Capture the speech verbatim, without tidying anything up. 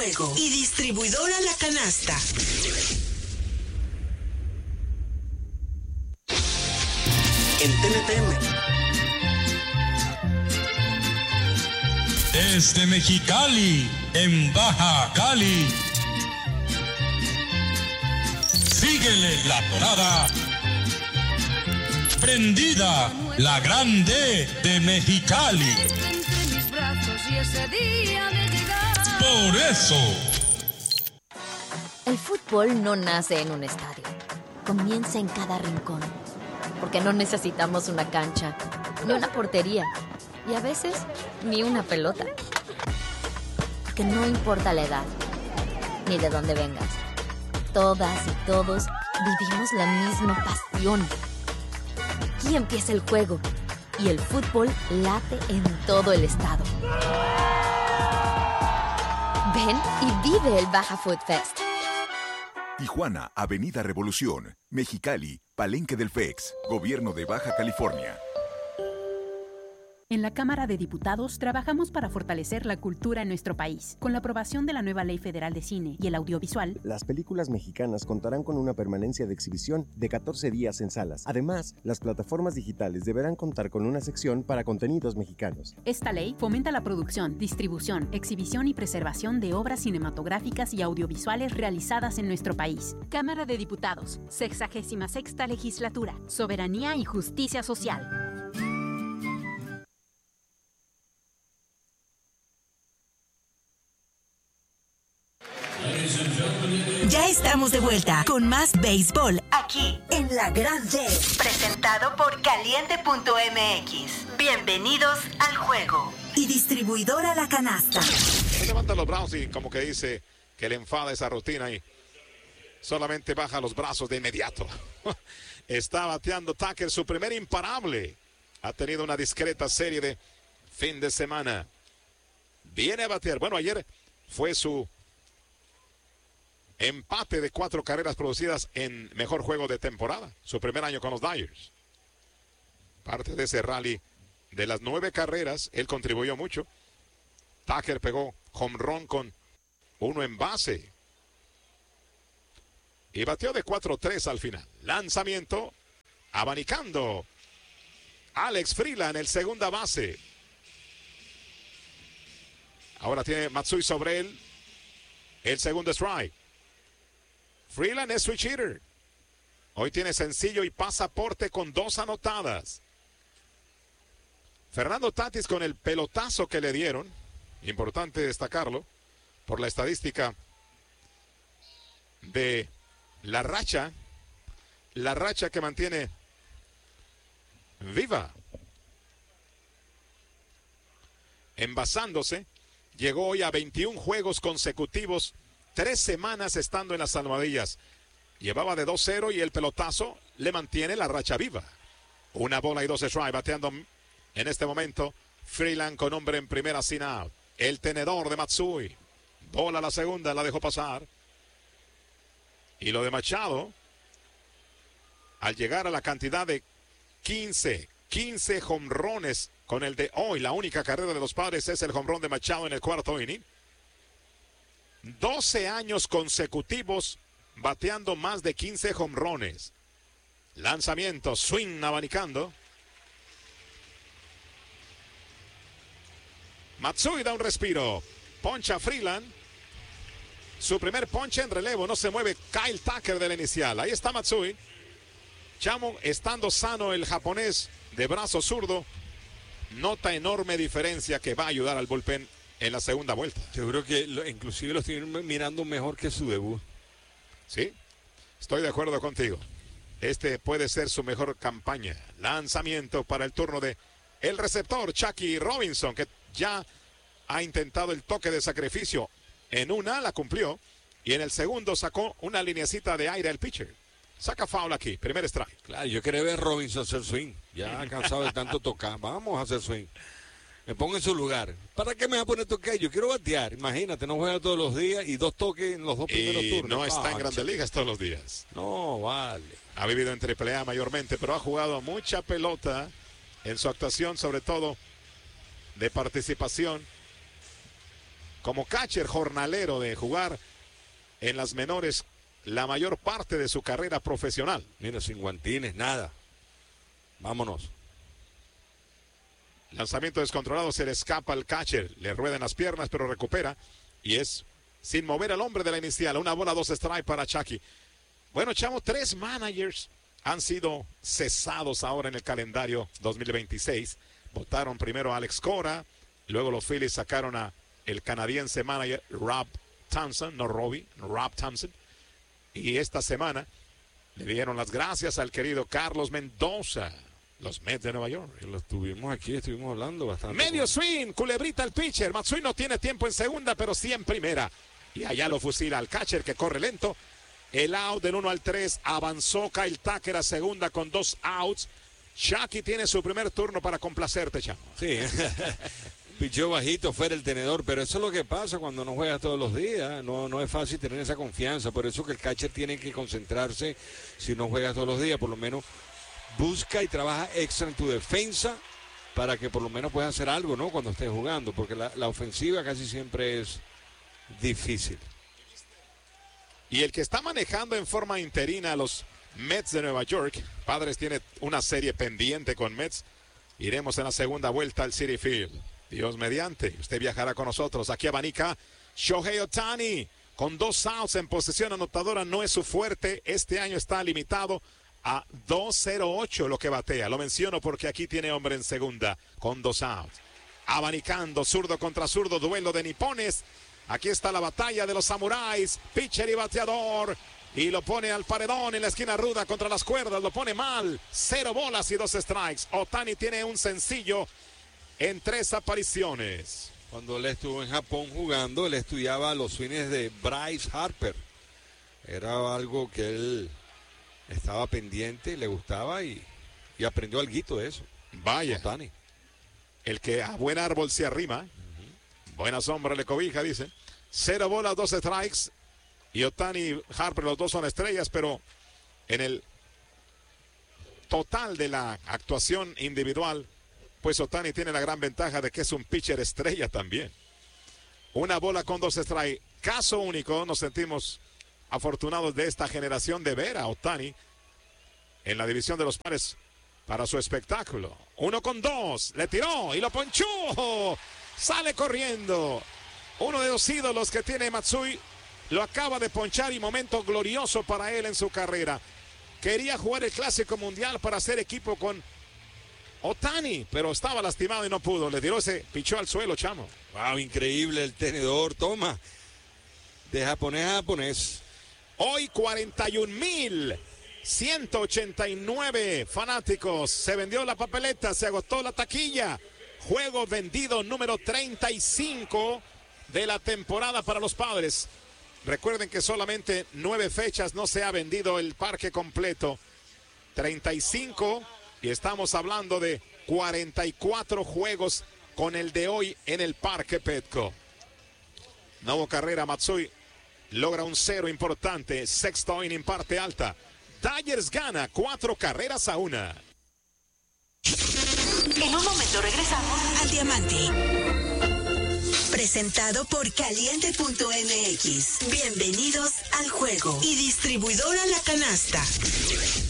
Juego y distribuidora La Canasta. En T N T M. Desde Mexicali, en Baja Cali. Síguele la tonada. Prendida, la grande de Mexicali. Por eso. El fútbol no nace en un estadio. Comienza en cada rincón. Porque no necesitamos una cancha, ni una portería, y a veces ni una pelota. Porque no importa la edad, ni de dónde vengas. Todas y todos vivimos la misma pasión. Aquí empieza el juego, y el fútbol late en todo el estado. Ven y vive el Baja Food Fest. Tijuana, Avenida Revolución. Mexicali, Palenque del F E X, Gobierno de Baja California. En la Cámara de Diputados trabajamos para fortalecer la cultura en nuestro país. Con la aprobación de la nueva Ley Federal de Cine y el Audiovisual, las películas mexicanas contarán con una permanencia de exhibición de catorce días en salas. Además, las plataformas digitales deberán contar con una sección para contenidos mexicanos. Esta ley fomenta la producción, distribución, exhibición y preservación de obras cinematográficas y audiovisuales realizadas en nuestro país. Cámara de Diputados, sexagésima sexta Legislatura, Soberanía y Justicia Social. Ya estamos de vuelta con más béisbol aquí en La Grande, presentado por caliente punto m x. Bienvenidos al juego. Y distribuidora La Canasta. Se levanta los brazos y como que dice que le enfada esa rutina y solamente baja los brazos de inmediato. Está bateando Tucker, su primer imparable. Ha tenido una discreta serie de fin de semana. Viene a batear. Bueno, ayer fue su empate de cuatro carreras producidas en mejor juego de temporada. Su primer año con los Dodgers. Parte de ese rally de las nueve carreras, él contribuyó mucho. Tucker pegó home run con uno en base. Y bateó de cuatro tres al final. Lanzamiento. Abanicando. Alex Freeland, el segunda base. Ahora tiene Matsui sobre él. El segundo strike. Freeland es switch hitter. Hoy tiene sencillo y pasaporte con dos anotadas. Fernando Tatis con el pelotazo que le dieron. Importante destacarlo por la estadística de la racha. La racha que mantiene viva. Envasándose. Llegó hoy a veintiún juegos consecutivos. Tres semanas estando en las almohadillas. Llevaba de dos cero y el pelotazo le mantiene la racha viva. Una bola y dos strikes bateando en este momento. Freeland con hombre en primera sin out. El tenedor de Matsui. Bola a la segunda, la dejó pasar. Y lo de Machado, al llegar a la cantidad de quince, quince jonrones con el de hoy, la única carrera de los Padres es el jonrón de Machado en el cuarto inning. doce años consecutivos bateando más de quince jonrones. Lanzamiento, swing abanicando. Matsui da un respiro. Poncha Freeland. Su primer ponche en relevo. No se mueve Kyle Tucker de la inicial. Ahí está Matsui. Chamo, estando sano el japonés de brazo zurdo, nota enorme diferencia que va a ayudar al bullpen en la segunda vuelta. Yo creo que lo, inclusive lo estoy mirando mejor que su debut. Sí, estoy de acuerdo contigo. Este puede ser su mejor campaña. Lanzamiento para el turno de el receptor Chucky Robinson, que ya ha intentado el toque de sacrificio. En una la cumplió y en el segundo sacó una lineacita de aire al pitcher. Saca foul aquí, primer strike. Claro, yo quería ver a Robinson hacer swing. Ya cansado de tanto tocar. Vamos a hacer swing. Me pongo en su lugar. ¿Para qué me va a poner toque? Yo quiero batear. Imagínate, no juega todos los días y dos toques en los dos primeros y turnos. No está ah, en Grandes Ligas todos los días. No, vale. Ha vivido en triple A mayormente, pero ha jugado mucha pelota en su actuación, sobre todo de participación como catcher jornalero de jugar en las menores la mayor parte de su carrera profesional. Mira, sin guantines, nada. Vámonos. Lanzamiento descontrolado, se le escapa al catcher, le ruedan las piernas, pero recupera. Y es sin mover al hombre de la inicial. Una bola, dos strike para Chucky. Bueno, chamo, tres managers han sido cesados ahora en el calendario dos mil veintiséis. Votaron primero a Alex Cora, luego los Phillies sacaron a el canadiense manager Rob Thompson, no Robbie, Rob Thompson. Y esta semana le dieron las gracias al querido Carlos Mendoza, los Mets de Nueva York. Lo estuvimos aquí, estuvimos hablando bastante. Medio swing, culebrita el pitcher. Matsui no tiene tiempo en segunda, pero sí en primera. Y allá lo fusila al catcher que corre lento. El out del uno al tres, avanzó Kyle Tucker a segunda con dos outs. Chucky tiene su primer turno para complacerte, chamo. Sí, pichó bajito, fuera el tenedor, pero eso es lo que pasa cuando no juegas todos los días. No, no es fácil tener esa confianza, por eso que el catcher tiene que concentrarse si no juegas todos los días, por lo menos busca y trabaja extra en tu defensa para que por lo menos puedas hacer algo, ¿no? Cuando estés jugando, porque la, la ofensiva casi siempre es difícil. Y el que está manejando en forma interina a los Mets de Nueva York, Padres tiene una serie pendiente con Mets. Iremos en la segunda vuelta al Citi Field. Dios mediante, usted viajará con nosotros. Aquí abanica Shohei Ohtani con dos outs en posesión anotadora. No es su fuerte. Este año está limitado a dos cero ocho lo que batea. Lo menciono porque aquí tiene hombre en segunda con dos outs. Abanicando, zurdo contra zurdo, duelo de nipones. Aquí está la batalla de los samuráis. Pitcher y bateador. Y lo pone al paredón en la esquina ruda contra las cuerdas. Lo pone mal. Cero bolas y dos strikes. Ohtani tiene un sencillo en tres apariciones. Cuando él estuvo en Japón jugando, él estudiaba los swings de Bryce Harper. Era algo que él estaba pendiente, le gustaba y, y aprendió alguito de eso. Vaya. Ohtani. El que a buen árbol se arrima. Uh-huh. Buena sombra le cobija, dice. Cero bolas, dos strikes. Y Ohtani y Harper, los dos son estrellas, pero en el total de la actuación individual, pues Ohtani tiene la gran ventaja de que es un pitcher estrella también. Una bola con dos strikes. Caso único, nos sentimos afortunados de esta generación de ver a Ohtani en la división de los pares para su espectáculo. Uno con dos, le tiró y lo ponchó. Sale corriendo. Uno de los ídolos que tiene Matsui. Lo acaba de ponchar y momento glorioso para él en su carrera. Quería jugar el Clásico Mundial para hacer equipo con Ohtani, pero estaba lastimado y no pudo. Le tiró ese, pichó al suelo, chamo. Wow, increíble el tenedor, toma. De japonés a japonés. Hoy cuarenta y un mil ciento ochenta y nueve fanáticos. Se vendió la papeleta, se agotó la taquilla. Juego vendido número treinta y cinco de la temporada para los Padres. Recuerden que solamente nueve fechas no se ha vendido el parque completo. treinta y cinco y estamos hablando de cuarenta y cuatro juegos con el de hoy en el Parque Petco. Nuevo carrera, Matsui logra un cero importante. Sexto inning, parte alta. Dodgers gana cuatro carreras a una. En un momento regresamos al Diamante. Presentado por Caliente punto M X. Bienvenidos al juego. Y distribuidora La Canasta.